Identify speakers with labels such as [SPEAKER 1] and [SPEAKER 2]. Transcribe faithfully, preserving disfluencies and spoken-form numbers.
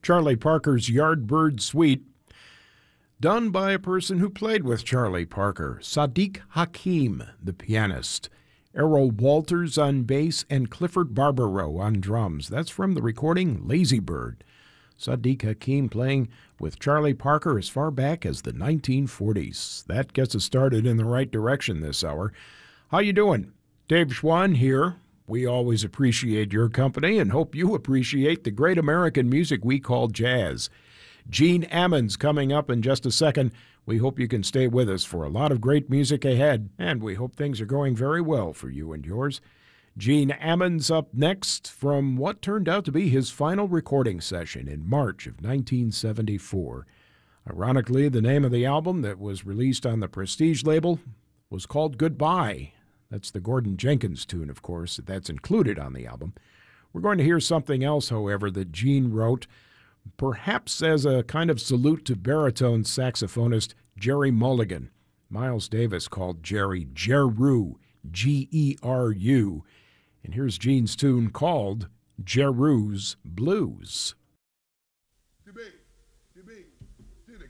[SPEAKER 1] Charlie Parker's Yardbird Suite, done by a person who played with Charlie Parker, Sadiq Hakim, the pianist, Errol Walters on bass, and Clifford Barbaro on drums. That's from the recording Lazy Bird. Sadiq Hakim playing with Charlie Parker as far back as the nineteen forties. That gets us started in the right direction this hour. How you doing? Dave Schwann here. We always appreciate your company and hope you appreciate the great American music we call jazz. Gene Ammons coming up in just a second. We hope you can stay with us for a lot of great music ahead, and we hope things are going very well for you and yours. Gene Ammons up next from what turned out to be his final recording session in March of nineteen seventy-four. Ironically, the name of the album that was released on the Prestige label was called Goodbye. That's the Gordon Jenkins tune, of course, that's included on the album. We're going to hear something else, however, that Gene wrote, perhaps as a kind of salute to baritone saxophonist Jerry Mulligan. Miles Davis called Jerry Jeru, G E R U. And here's Gene's tune called Jeru's Blues.